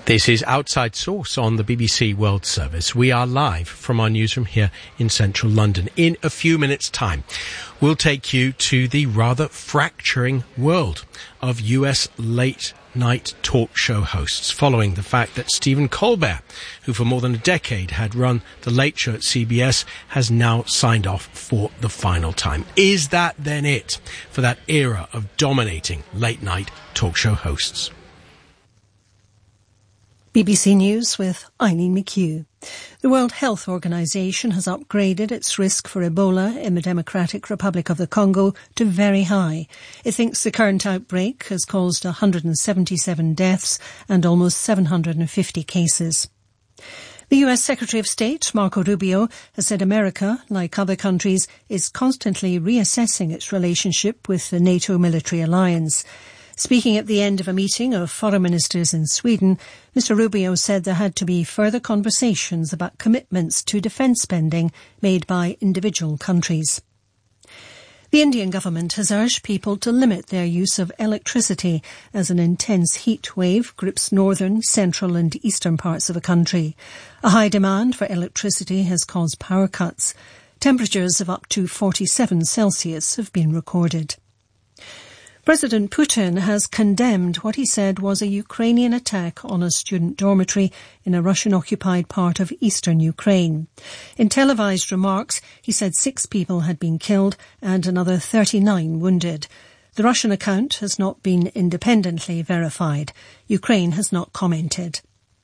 This is Outside Source on the BBC World Service. We are live from our newsroom here in central London. In a few minutes' time, we'll take you to the rather fracturing world of US late-night talk show hosts, following the fact that Stephen Colbert, who for more than a decade had run The Late Show at CBS, has now signed off for the final time. Is that then it for that era of dominating late-night talk show hosts? BBC News with Eileen McHugh. The World Health Organization has upgraded its risk for Ebola in the Democratic Republic of the Congo to very high. It thinks the current outbreak has caused 177 deaths and almost 750 cases. The US Secretary of State, Marco Rubio, has said America, like other countries, is constantly reassessing its relationship with the NATO military alliance. Speaking at the end of a meeting of foreign ministers in Sweden, Mr Rubio said there had to be further conversations about commitments to defence spending made by individual countries. The Indian government has urged people to limit their use of electricity as an intense heat wave grips northern, central and eastern parts of the country. A high demand for electricity has caused power cuts. Temperatures of up to 47 Celsius have been recorded. President Putin has condemned what he said was a Ukrainian attack on a student dormitory in a Russian-occupied part of eastern Ukraine. In televised remarks, he said 6 people had been killed and another 39 wounded. The Russian account has not been independently verified. Ukraine has not commented.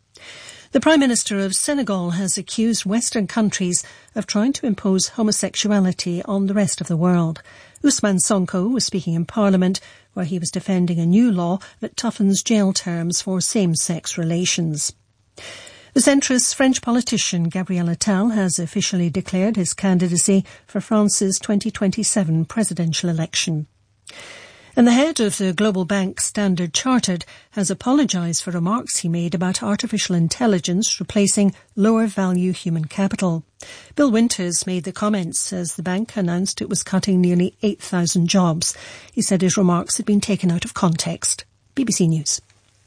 The Prime Minister of Senegal has accused Western countries of trying to impose homosexuality on the rest of the world. Ousmane Sonko was speaking in Parliament, where he was defending a new law that toughens jail terms for same-sex relations. The centrist French politician Gabriel Attal has officially declared his candidacy for France's 2027 presidential election. And the head of the global bank Standard Chartered has apologised for remarks he made about artificial intelligence replacing lower-value human capital. Bill Winters made the comments as the bank announced it was cutting nearly 8,000 jobs. He said his remarks had been taken out of context. BBC News.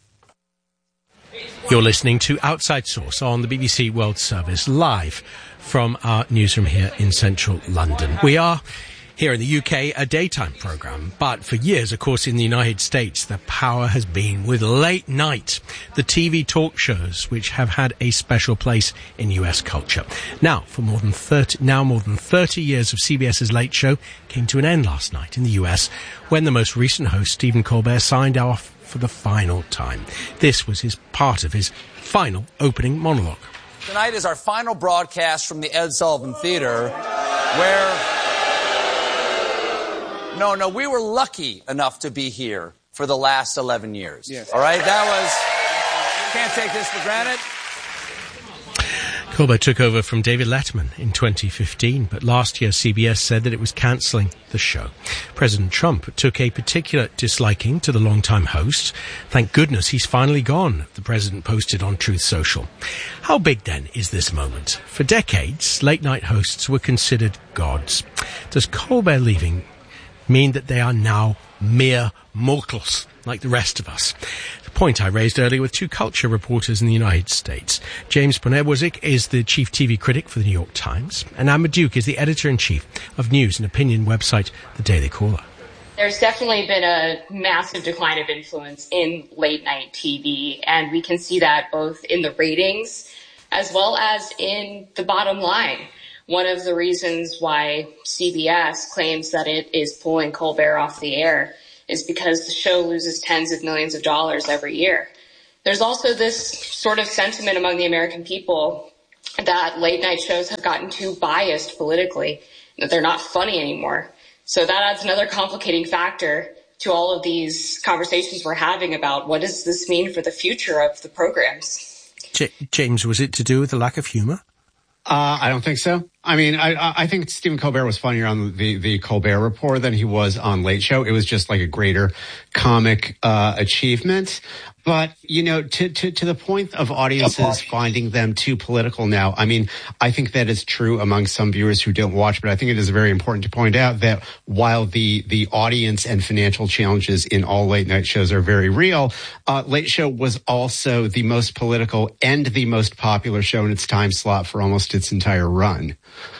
You're listening to Outside Source on the BBC World Service, live from our newsroom here in central London. We are here in the UK, a daytime programme, but for years, of course, in the United States, the power has been with late night, the TV talk shows, which have had a special place in US culture. Now, for more than 30 years of CBS's Late Show came to an end last night in the US when the most recent host, Stephen Colbert, signed off for the final time. This was part of his final opening monologue. Tonight is our final broadcast from the Ed Sullivan Theater, where No, we were lucky enough to be here for the last 11 years. Yes. All right? Can't take this for granted. Colbert took over from David Letterman in 2015, but last year CBS said that it was cancelling the show. President Trump took a particular disliking to the longtime host. Thank goodness he's finally gone, the president posted on Truth Social. How big then is this moment? For decades, late-night hosts were considered gods. Does Colbert leaving mean that they are now mere mortals like the rest of us? The point I raised earlier with 2 culture reporters in the United States. James Poniewozik is the chief TV critic for the New York Times, and Amber Duke is the editor-in-chief of news and opinion website The Daily Caller. There's definitely been a massive decline of influence in late-night TV, and we can see that both in the ratings as well as in the bottom line. One of the reasons why CBS claims that it is pulling Colbert off the air is because the show loses tens of millions of dollars every year. There's also this sort of sentiment among the American people that late night shows have gotten too biased politically, that they're not funny anymore. So that adds another complicating factor to all of these conversations we're having about what does this mean for the future of the programs. James, was it to do with the lack of humour? I don't think so. I mean, I think Stephen Colbert was funnier on the Colbert Report than he was on Late Show. It was just like a greater comic achievement. But, you know, to the point of audiences finding them too political now, I mean, I think that is true among some viewers who don't watch, but I think it is very important to point out that while the audience and financial challenges in all late night shows are very real, Late Show was also the most political and the most popular show in its time slot for almost its entire run.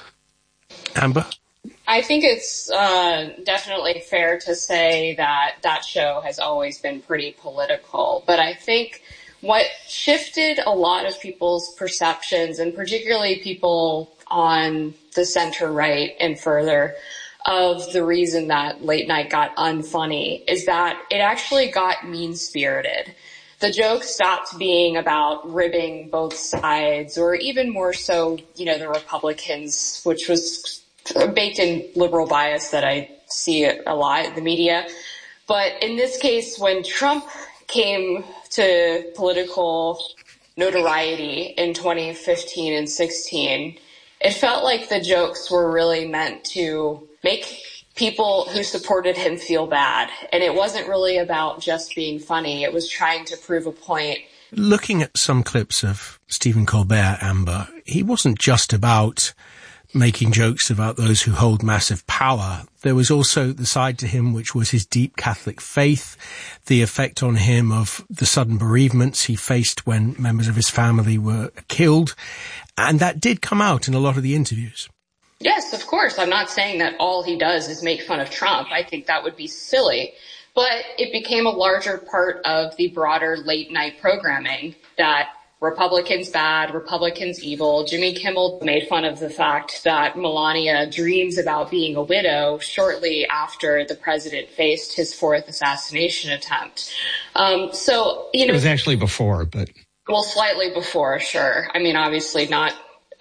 Amber? I think it's definitely fair to say that that show has always been pretty political. But I think what shifted a lot of people's perceptions, and particularly people on the center-right and further, of the reason that late night got unfunny, is that it actually got mean-spirited. The joke stopped being about ribbing both sides, or even more so, you know, the Republicans, which was baked in liberal bias that I see a lot in the media. But in this case, when Trump came to political notoriety in 2015 and 16, it felt like the jokes were really meant to make people who supported him feel bad. And it wasn't really about just being funny. It was trying to prove a point. Looking at some clips of Stephen Colbert, Amber, he wasn't just about making jokes about those who hold massive power. There was also the side to him which was his deep Catholic faith, the effect on him of the sudden bereavements he faced when members of his family were killed. And that did come out in a lot of the interviews. Yes, of course. I'm not saying that all he does is make fun of Trump. I think that would be silly. But it became a larger part of the broader late night programming that Republicans bad, Republicans evil. Jimmy Kimmel made fun of the fact that Melania dreams about being a widow shortly after the president faced his fourth assassination attempt. So, you know. It was actually before, but. Well, slightly before, sure. I mean, obviously not,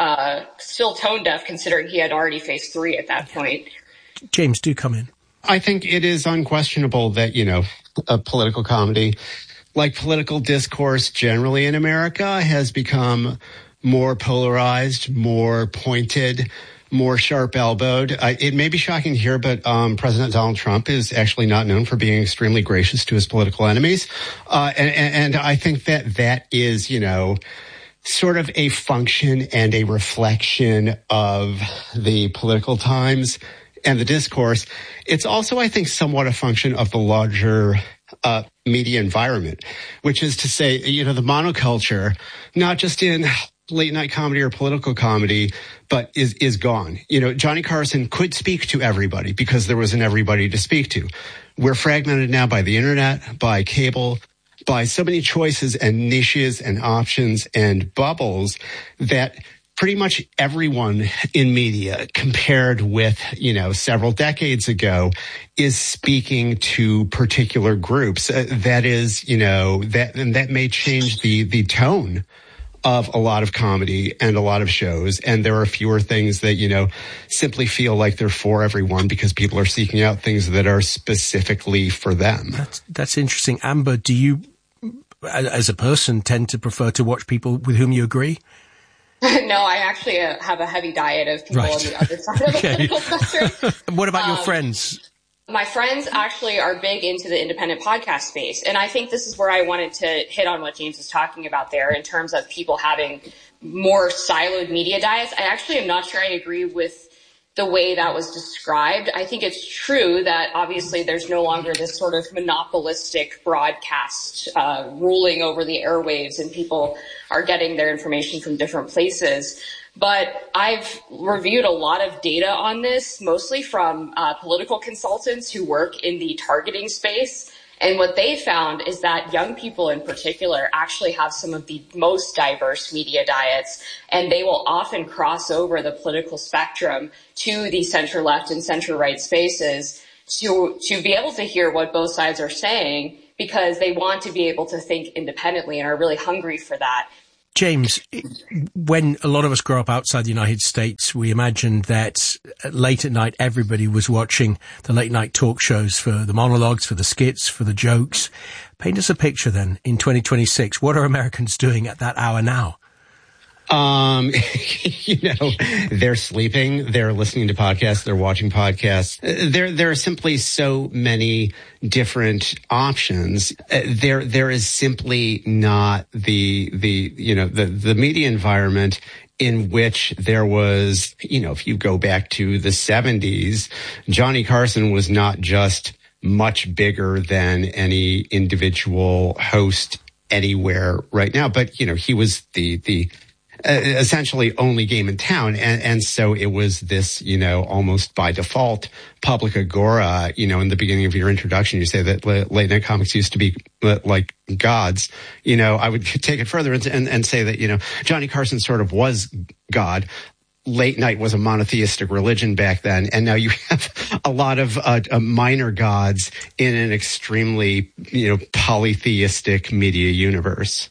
still tone deaf considering he had already faced 3 at that point. James, do come in. I think it is unquestionable that, you know, a political comedy, like political discourse generally in America, has become more polarized, more pointed, more sharp-elbowed. It may be shocking to hear, but President Donald Trump is actually not known for being extremely gracious to his political enemies. And I think that is, you know, sort of a function and a reflection of the political times and the discourse. It's also, I think, somewhat a function of the larger media environment, which is to say, you know, the monoculture, not just in late night comedy or political comedy, but is gone. You know, Johnny Carson could speak to everybody because there wasn't everybody to speak to. We're fragmented now by the internet, by cable, by so many choices and niches and options and bubbles that pretty much everyone in media, compared with, you know, several decades ago, is speaking to particular groups. That is, you know, that may change the tone of a lot of comedy and a lot of shows. And there are fewer things that, you know, simply feel like they're for everyone because people are seeking out things that are specifically for them. That's interesting. Amber, do you, as a person, tend to prefer to watch people with whom you agree? No, I actually have a heavy diet of people on the other side of the political spectrum. What about your friends? My friends actually are big into the independent podcast space. And I think this is where I wanted to hit on what James was talking about there in terms of people having more siloed media diets. I actually am not sure I agree with the way that was described. I think it's true that obviously there's no longer this sort of monopolistic broadcast ruling over the airwaves and people are getting their information from different places. But I've reviewed a lot of data on this, mostly from political consultants who work in the targeting space. And what they found is that young people in particular actually have some of the most diverse media diets, and they will often cross over the political spectrum to the center-left and center-right spaces to be able to hear what both sides are saying because they want to be able to think independently and are really hungry for that. James, when a lot of us grow up outside the United States, we imagined that late at night everybody was watching the late night talk shows for the monologues, for the skits, for the jokes. Paint us a picture then in 2026. What are Americans doing at that hour now? They're sleeping, they're listening to podcasts, they're watching podcasts. There are simply so many different options. There is simply not the media environment in which there was, if you go back to the 70s, Johnny Carson was not just much bigger than any individual host anywhere right now, but he was the essentially only game in town, and so it was this almost by default public agora. In the beginning of your introduction, you say that late night comics used to be like gods. I would take it further and say that Johnny Carson sort of was God. Late night was a monotheistic religion back then, and now you have a lot of minor gods in an extremely polytheistic media universe.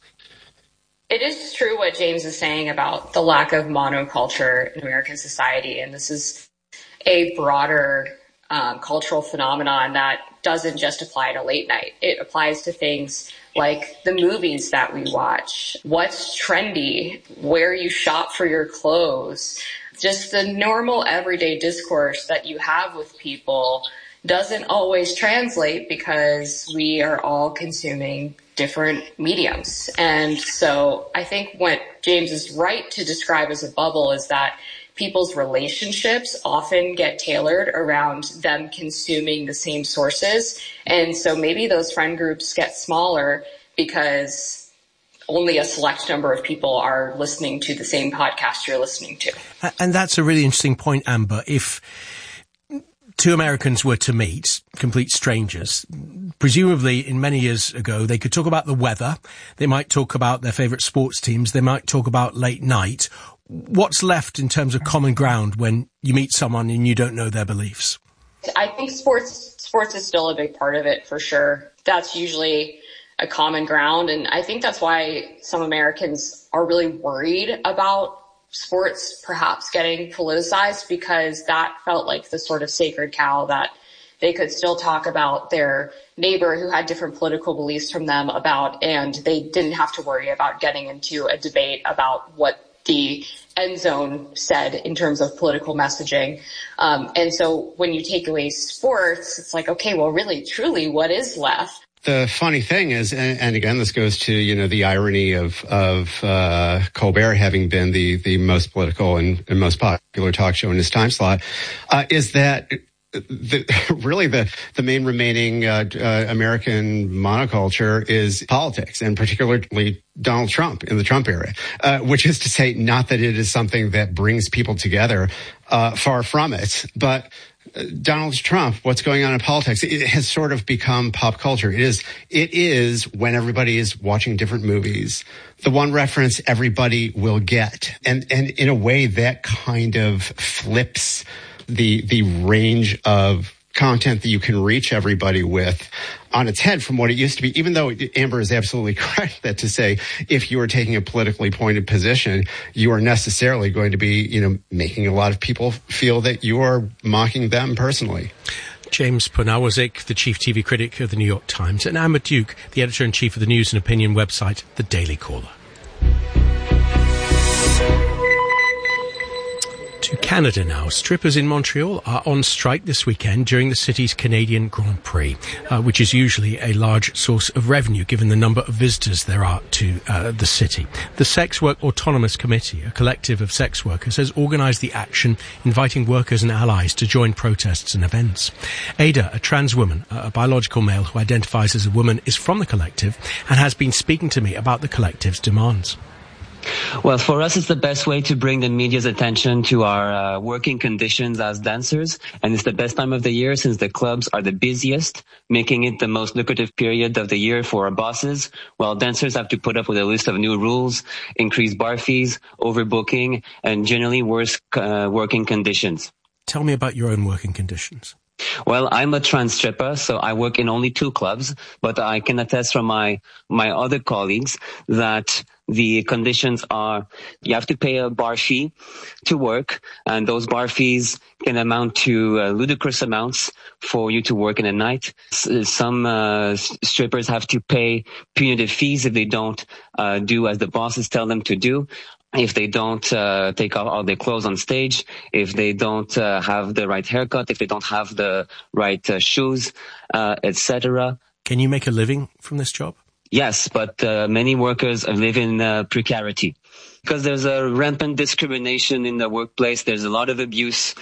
It is true what James is saying about the lack of monoculture in American society, and this is a broader cultural phenomenon that doesn't just apply to late night. It applies to things like the movies that we watch, what's trendy, where you shop for your clothes, just the normal everyday discourse that you have with people doesn't always translate because we are all consuming different mediums. And so I think what James is right to describe as a bubble is that people's relationships often get tailored around them consuming the same sources. And so maybe those friend groups get smaller because only a select number of people are listening to the same podcast you're listening to. And that's a really interesting point, Amber. If two Americans were to meet, complete strangers, presumably in many years ago, they could talk about the weather. They might talk about their favorite sports teams. They might talk about late night. What's left in terms of common ground when you meet someone and you don't know their beliefs? I think sports is still a big part of it, for sure. That's usually a common ground. And I think that's why some Americans are really worried about sports perhaps getting politicized, because that felt like the sort of sacred cow that they could still talk about their neighbor who had different political beliefs from them about, and they didn't have to worry about getting into a debate about what the end zone said in terms of political messaging. And so when you take away sports, it's like, okay, well, really, truly, what is left? The funny thing is, and again, this goes to, the irony of Colbert having been the most political and most popular talk show in his time slot, is that the main remaining American monoculture is politics, and particularly Donald Trump in the Trump era, which is to say, not that it is something that brings people together, far from it, but Donald Trump, what's going on in politics, it has sort of become pop culture. It is when everybody is watching different movies, the one reference everybody will get. And in a way that kind of flips the range of content that you can reach everybody with on its head from what it used to be, even though Amber is absolutely correct that to say if you are taking a politically pointed position, you are necessarily going to be, making a lot of people feel that you are mocking them personally. James Poniewozik, the chief TV critic of the New York Times, and Amber Duke, the editor-in-chief of the news and opinion website, The Daily Caller. To Canada now. Strippers in Montreal are on strike this weekend during the city's Canadian Grand Prix, which is usually a large source of revenue given the number of visitors there are to the city. The Sex Work Autonomous Committee, a collective of sex workers, has organised the action, inviting workers and allies to join protests and events. Ada, a trans woman, a biological male who identifies as a woman, is from the collective and has been speaking to me about the collective's demands. Well, for us, it's the best way to bring the media's attention to our working conditions as dancers. And it's the best time of the year since the clubs are the busiest, making it the most lucrative period of the year for our bosses, while dancers have to put up with a list of new rules, increased bar fees, overbooking, and generally worse working conditions. Tell me about your own working conditions. Well, I'm a trans stripper, so I work in only 2 clubs, but I can attest from my other colleagues that the conditions are you have to pay a bar fee to work, and those bar fees can amount to ludicrous amounts for you to work in a night. Some strippers have to pay punitive fees if they don't do as the bosses tell them to do. if they don't take off all their clothes on stage, if they don't have the right haircut, if they don't have the right shoes, etc. Can you make a living from this job? Yes, but many workers live in precarity. Because there's a rampant discrimination in the workplace. There's a lot of abuse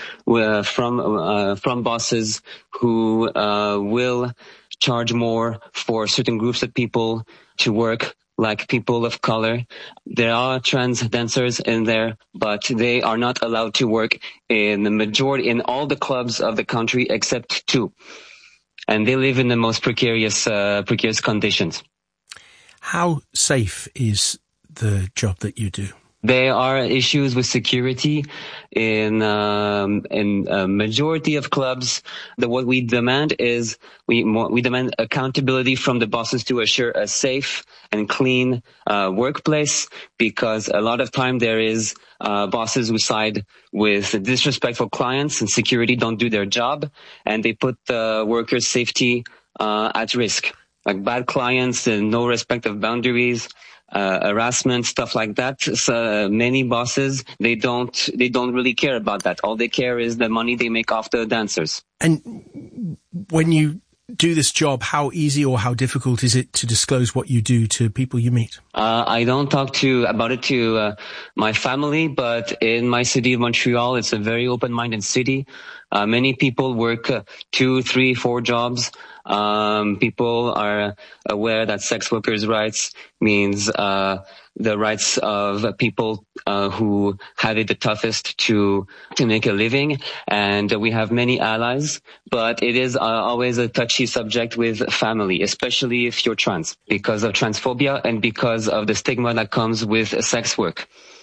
from bosses who will charge more for certain groups of people to work, like people of color. There are trans dancers in there, but they are not allowed to work in all the clubs of the country except 2. And they live in the most precarious conditions. How safe is the job that you do? There are issues with security in a majority of clubs. What we demand is we demand accountability from the bosses to assure a safe and clean workplace, because a lot of time there is bosses who side with disrespectful clients, and security don't do their job, and they put the workers' safety at risk, like bad clients and no respect of boundaries. Harassment, stuff like that. So many bosses, they don't really care about that. All they care is the money they make off the dancers. And when you do this job, how easy or how difficult is it to disclose what you do to people you meet? I don't talk about it to my family, but in my city of Montreal, it's a very open-minded city. Many people work 2, 3, 4 jobs. People are aware that sex workers' rights means the rights of people who have it the toughest to make a living, and we have many allies. But it is always a touchy subject with family, especially if you're trans, because of transphobia and because of the stigma that comes with sex work.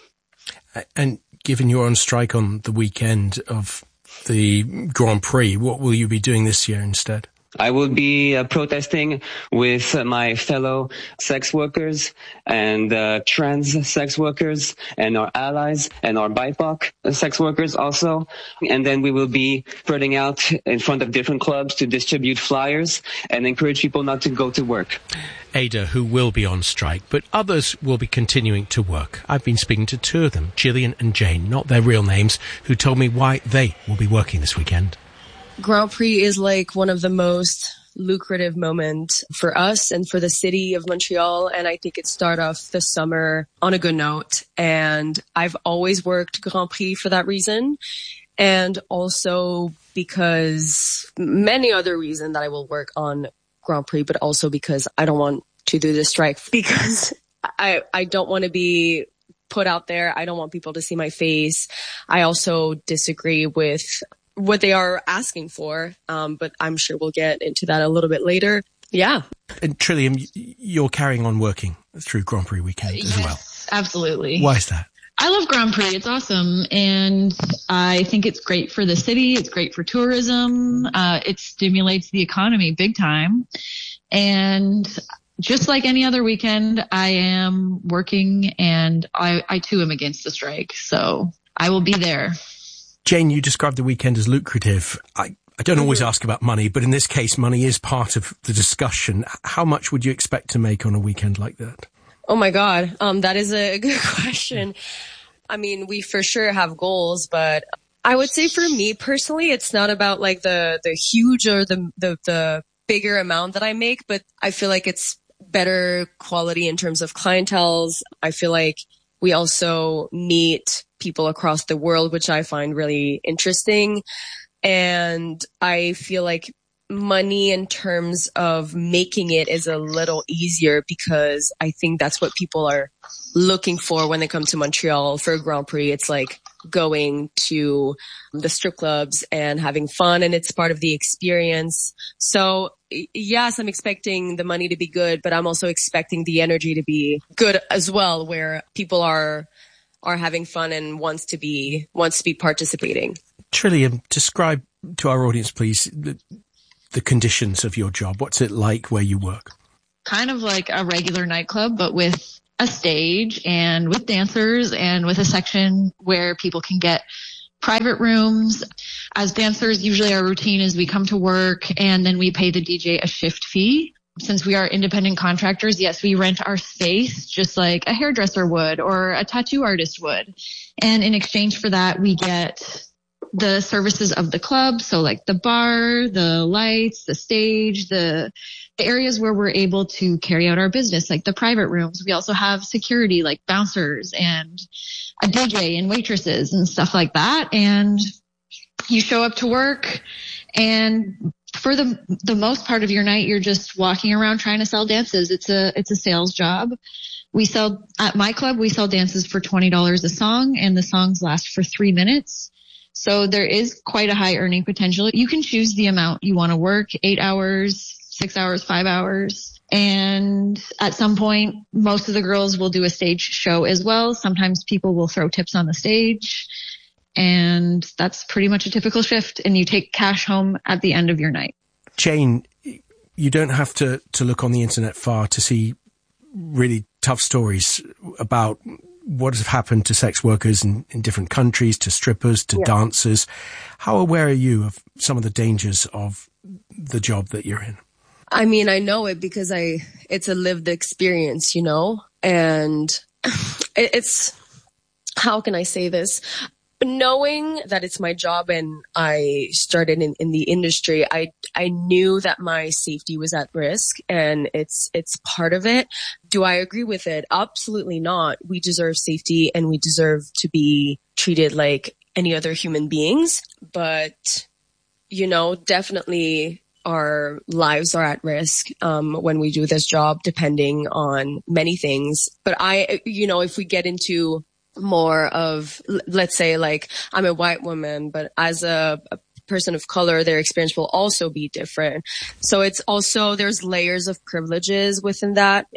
And given you're on strike on the weekend of the Grand Prix, what will you be doing this year instead? I will be protesting with my fellow sex workers and trans sex workers and our allies and our BIPOC sex workers also. And then we will be spreading out in front of different clubs to distribute flyers and encourage people not to go to work. Ada, who will be on strike, but others will be continuing to work. I've been speaking to 2 of them, Gillian and Jane, not their real names, who told me why they will be working this weekend. Grand Prix is like one of the most lucrative moments for us and for the city of Montreal. And I think it started off the summer on a good note. And I've always worked Grand Prix for that reason. And also because many other reasons that I will work on Grand Prix, but also because I don't want to do this strike, because I don't want to be put out there. I don't want people to see my face. I also disagree with what they are asking for, but I'm sure we'll get into that a little bit later. Yeah. And Trillium, you're carrying on working through Grand Prix weekend as well. Absolutely. Why is that? I love Grand Prix. It's awesome. And I think it's great for the city. It's great for tourism. It stimulates the economy big time. And just like any other weekend, I am working, and I too am against the strike. So I will be there. Jane, you described the weekend as lucrative. I don't always ask about money, but in this case, money is part of the discussion. How much would you expect to make on a weekend like that? Oh my God. That is a good question. I mean, we for sure have goals, but I would say for me personally, it's not about like the huge or the bigger amount that I make, but I feel like it's better quality in terms of clienteles. I feel like we also meet people across the world, which I find really interesting. And I feel like money in terms of making it is a little easier, because I think that's what people are looking for when they come to Montreal for a Grand Prix. It's like going to the strip clubs and having fun, and it's part of the experience. So yes, I'm expecting the money to be good, but I'm also expecting the energy to be good as well, where people are having fun and wants to be participating. Trillium, describe to our audience, please, the conditions of your job. What's it like where you work? Kind of like a regular nightclub, but with a stage and with dancers and with a section where people can get private rooms. As dancers, usually our routine is we come to work and then we pay the DJ a shift fee. since we are independent contractors, yes, we rent our space just like a hairdresser would or a tattoo artist would. And in exchange for that, we get the services of the club. So like the bar, the lights, the stage, the areas where we're able to carry out our business, like the private rooms. We also have security, like bouncers and a DJ and waitresses and stuff like that. And you show up to work, and for the most part of your night, you're just walking around trying to sell dances. It's a sales job. At my club, we sell dances for $20 a song, and the songs last for 3 minutes. So there is quite a high earning potential. You can choose the amount you want to work, 8 hours, 6 hours, 5 hours. And at some point, most of the girls will do a stage show as well. Sometimes people will throw tips on the stage. And that's pretty much a typical shift. And you take cash home at the end of your night. Jane, you don't have to look on the internet far to see really tough stories about what has happened to sex workers in different countries, to strippers, to dancers. How aware are you of some of the dangers of the job that you're in? I mean, I know it because it's a lived experience, you know, and it's, how can I say this? Knowing that it's my job and I started in the industry, I knew that my safety was at risk, and it's part of it. Do I agree with it? Absolutely not. We deserve safety and we deserve to be treated like any other human beings. But, you know, definitely our lives are at risk when we do this job, depending on many things. But if we get into more of, let's say, like, I'm a white woman, but as a person of color, their experience will also be different. So it's also, there's layers of privileges within that.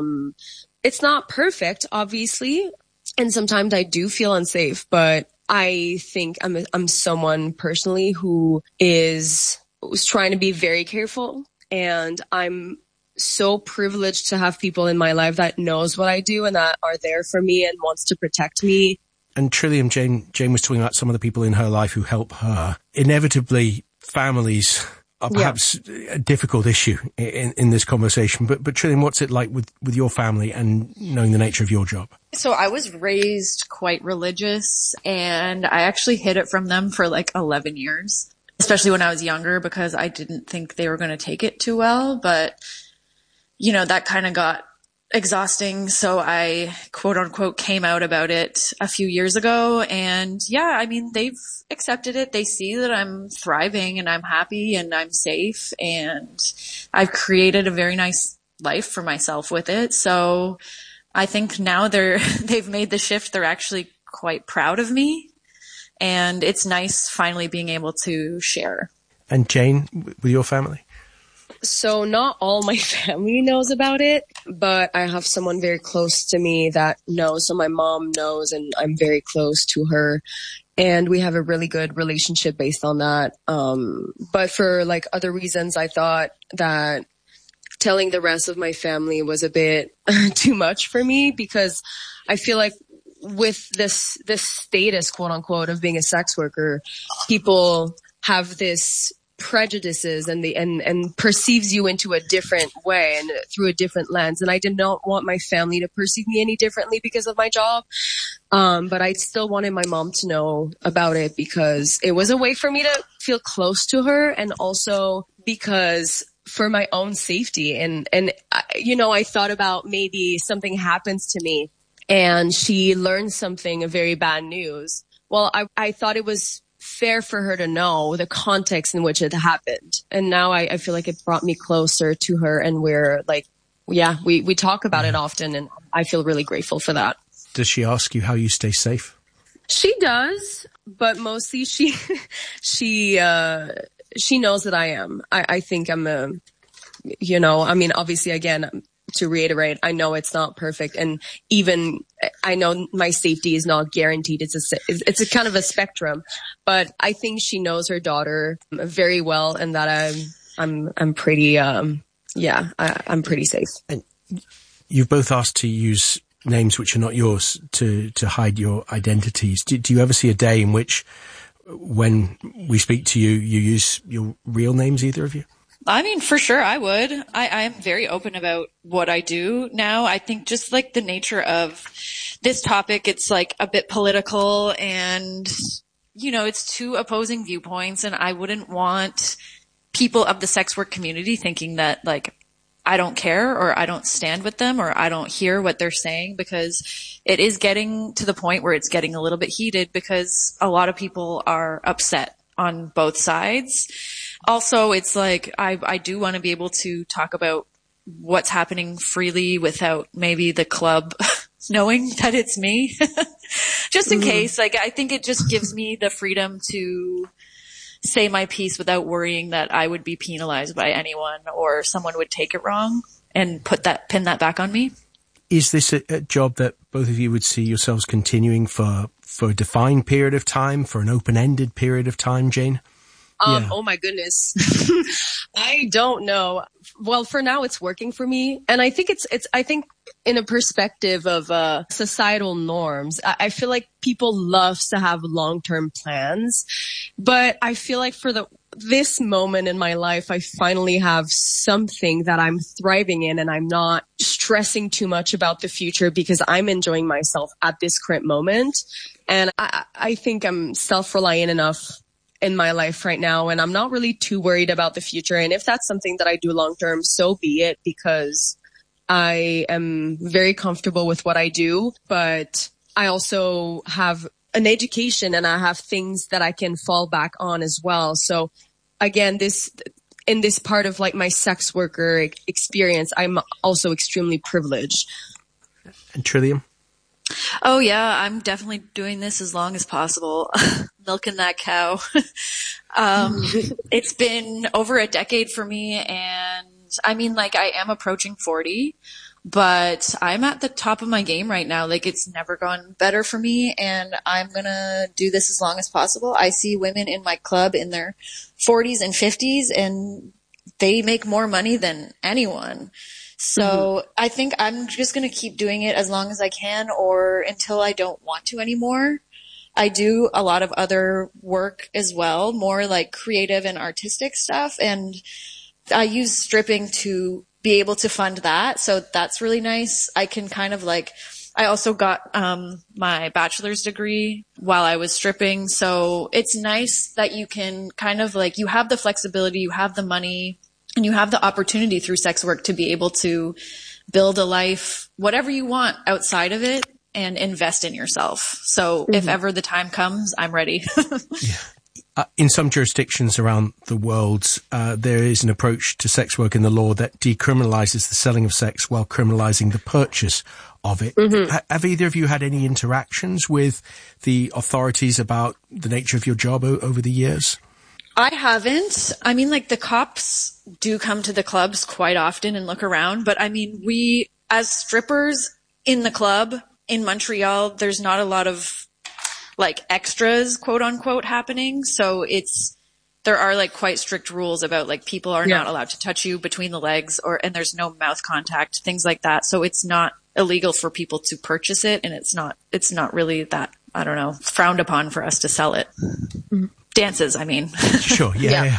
It's not perfect, obviously. And sometimes I do feel unsafe, but I think I'm someone personally who was trying to be very careful, and I'm so privileged to have people in my life that knows what I do and that are there for me and wants to protect me. And Trillium, Jane was talking about some of the people in her life who help her. Inevitably, families are perhaps a difficult issue in this conversation. But Trillium, what's it like with your family and knowing the nature of your job? So I was raised quite religious, and I actually hid it from them for like 11 years, especially when I was younger, because I didn't think they were going to take it too well. But you know, that kind of got exhausting. So I, quote unquote, came out about it a few years ago. And yeah, I mean, they've accepted it. They see that I'm thriving and I'm happy and I'm safe, and I've created a very nice life for myself with it. So I think now they've made the shift. They're actually quite proud of me, and it's nice finally being able to share. And Jane, with your family? So not all my family knows about it, but I have someone very close to me that knows. So my mom knows, and I'm very close to her, and we have a really good relationship based on that. But for like other reasons, I thought that telling the rest of my family was a bit too much for me, because I feel like with this status, quote unquote, of being a sex worker, people have this prejudices and perceives you into a different way and through a different lens. And I did not want my family to perceive me any differently because of my job. But I still wanted my mom to know about it, because it was a way for me to feel close to her, and also because for my own safety. And I thought about maybe something happens to me and she learns something of very bad news. Well, I thought it was fair for her to know the context in which it happened. And now I feel like it brought me closer to her, and we're like, we talk about it often, and I feel really grateful for that. Does she ask you how you stay safe? She does, but mostly she knows that I am. I think I'm obviously, again, to reiterate, I know it's not perfect, and even I know my safety is not guaranteed. It's a kind of a spectrum, but I think she knows her daughter very well, and that I'm pretty I'm pretty safe. And you've both asked to use names which are not yours to hide your identities. Do you ever see a day in which, when we speak to you, you use your real names, either of you? I mean, for sure I would. I am very open about what I do now. I think just like the nature of this topic, it's like a bit political and, you know, it's two opposing viewpoints, and I wouldn't want people of the sex work community thinking that like I don't care or I don't stand with them or I don't hear what they're saying, because it is getting to the point where it's getting a little bit heated because a lot of people are upset on both sides. Also, it's like I do want to be able to talk about what's happening freely without maybe the club knowing that it's me. Just in case. Like, I think it just gives me the freedom to say my piece without worrying that I would be penalized by anyone or someone would take it wrong and pin that back on me. Is this a job that both of you would see yourselves continuing for a defined period of time, for an open-ended period of time, Jane? Oh my goodness. I don't know. Well, for now it's working for me. And I think I think in a perspective of societal norms, I feel like people love to have long-term plans, but I feel like for this moment in my life, I finally have something that I'm thriving in, and I'm not stressing too much about the future because I'm enjoying myself at this current moment. And I think I'm self-reliant enough in my life right now, and I'm not really too worried about the future. And if that's something that I do long term, so be it, because I am very comfortable with what I do, but I also have an education and I have things that I can fall back on as well. So again, in this part of like my sex worker experience, I'm also extremely privileged. And Trillium? Oh yeah, I'm definitely doing this as long as possible. Milking that cow. It's been over a decade for me, and I mean, like, I am approaching 40, but I'm at the top of my game right now. Like, it's never gone better for me, and I'm gonna do this as long as possible. I see women in my club in their 40s and 50s, and they make more money than anyone. So I think I'm just going to keep doing it as long as I can, or until I don't want to anymore. I do a lot of other work as well, more like creative and artistic stuff. And I use stripping to be able to fund that. So that's really nice. I can kind of like, I also got my bachelor's degree while I was stripping. So it's nice that you can kind of like, you have the flexibility, you have the money, and you have the opportunity through sex work to be able to build a life, whatever you want outside of it, and invest in yourself. So if ever the time comes, I'm ready. In some jurisdictions around the world, there is an approach to sex work in the law that decriminalizes the selling of sex while criminalizing the purchase of it. Have either of you had any interactions with the authorities about the nature of your job over the years? I haven't. I mean, like, the cops do come to the clubs quite often and look around. But I mean, we, as strippers in the club in Montreal, there's not a lot of like extras, quote unquote, happening. So there are like quite strict rules about like people are not allowed to touch you between the legs, and there's no mouth contact, things like that. So it's not illegal for people to purchase it. And it's not really that, I don't know, frowned upon for us to sell it. Dances, I mean. Sure, yeah.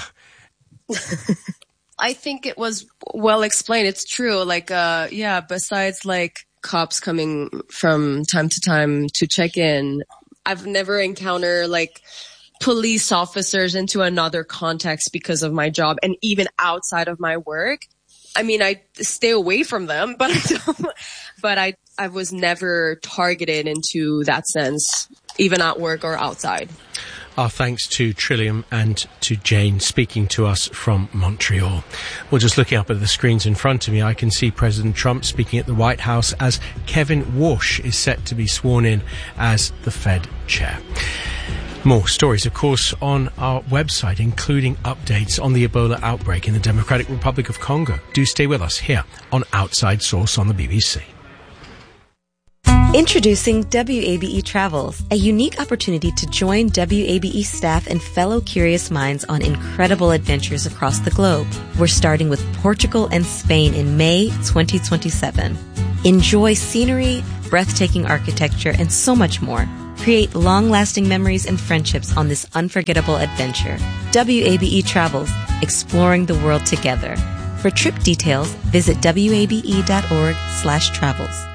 I think it was well explained. It's true. Like, besides like cops coming from time to time to check in, I've never encountered like police officers into another context because of my job, and even outside of my work. I mean, I stay away from them, but I was never targeted into that sense, even at work or outside. Our thanks to Trillium and to Jane speaking to us from Montreal. Well, just looking up at the screens in front of me, I can see President Trump speaking at the White House as Kevin Walsh is set to be sworn in as the Fed chair. More stories, of course, on our website, including updates on the Ebola outbreak in the Democratic Republic of Congo. Do stay with us here on Outside Source on the BBC. Introducing WABE Travels, a unique opportunity to join WABE staff and fellow curious minds on incredible adventures across the globe. We're starting with Portugal and Spain in May 2027. Enjoy scenery, breathtaking architecture, and so much more. Create long-lasting memories and friendships on this unforgettable adventure. WABE Travels, exploring the world together. For trip details, visit wabe.org/travels.